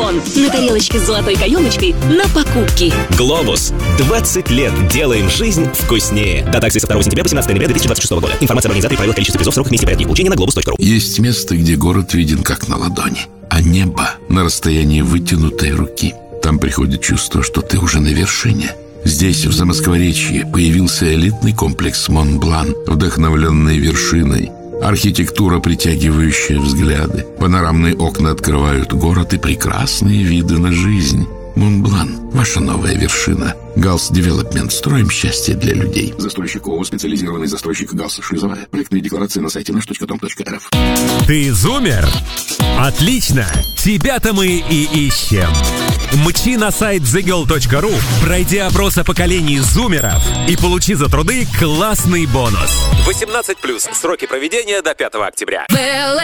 лимон на тарелочке с золотой каемочкой на покупки. Глобус. 20 лет делаем жизнь вкуснее. До акции со 2 сентября по 17 ноября 2026 года. Информация об организаторе, правилах, количестве призов, сроках, месте порядке их получения на globus.ru. Есть место, где город виден как на ладони, а небо на расстоянии вытянутой руки. Там приходит чувство, что ты уже на вершине. Здесь, в Замоскворечье, появился элитный комплекс Монблан, вдохновленный вершиной. Архитектура, притягивающая взгляды. Панорамные окна открывают город и прекрасные виды на жизнь. Монблан – ваша новая вершина. Галс Девелопмент. Строим счастье для людей. Застройщик ООО «Специализированный застройщик Галс Шлюзовая». Проектные декларации на сайте nаш.com.рф. Ты зумер? Отлично! Тебя-то мы и ищем. Мчи на сайт thegirl.ru, пройди опрос о поколении зумеров и получи за труды классный бонус. 18+. Сроки проведения до 5 октября.